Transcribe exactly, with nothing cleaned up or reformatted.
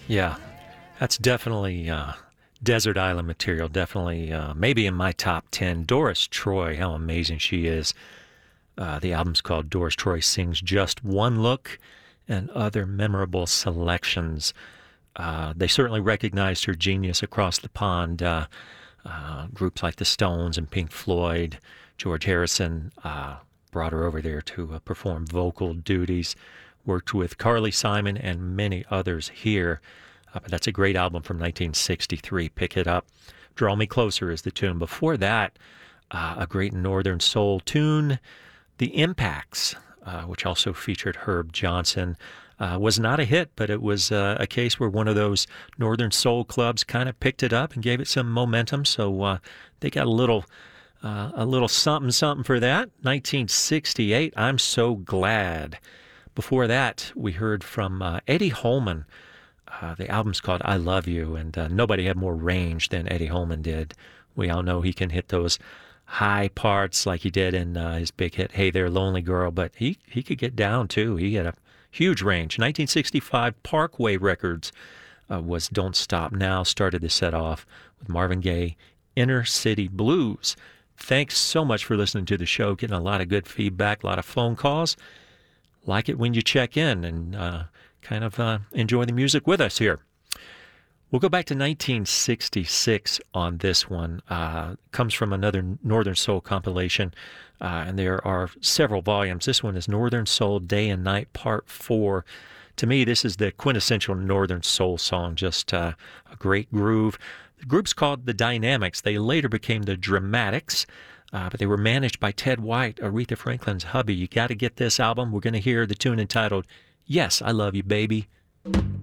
Yeah, that's definitely uh, desert island material. Definitely, uh, maybe in my top ten. Doris Troy, how amazing she is. Uh, the album's called Doris Troy Sings Just One Look and Other Memorable Selections. Uh, they certainly recognized her genius across the pond. Uh, uh, groups like the Stones and Pink Floyd, George Harrison uh, brought her over there to uh, perform vocal duties. Worked with Carly Simon and many others here. Uh, but that's a great album from nineteen sixty-three. Pick it up. Draw Me Closer is the tune. Before that, uh, a great Northern Soul tune, The Impacts, uh, which also featured Herb Johnson. Uh, was not a hit, but it was uh, a case where one of those Northern Soul clubs kind of picked it up and gave it some momentum. So uh, they got a little, uh, a little something, something for that. nineteen sixty-eight, I'm So Glad. Before that, we heard from uh, Eddie Holman. Uh, the album's called I Love You, and uh, nobody had more range than Eddie Holman did. We all know he can hit those high parts like he did in uh, his big hit, Hey There, Lonely Girl, but he, he could get down, too. He had a huge range. nineteen sixty-five, Parkway Records uh, was Don't Stop Now, started the set off with Marvin Gaye, Inner City Blues. Thanks so much for listening to the show, getting a lot of good feedback, a lot of phone calls. Like it when you check in and uh, kind of uh, enjoy the music with us here. We'll go back to nineteen sixty-six on this one. Uh, comes from another Northern Soul compilation, uh, and there are several volumes. This one is Northern Soul Day and Night Part four. To me, this is the quintessential Northern Soul song, just uh, a great groove. The group's called the Dynamics. They later became the Dramatics. Uh, but they were managed by Ted White, Aretha Franklin's hubby. You got to get this album. We're going to hear the tune entitled, Yes, I Love You, Baby.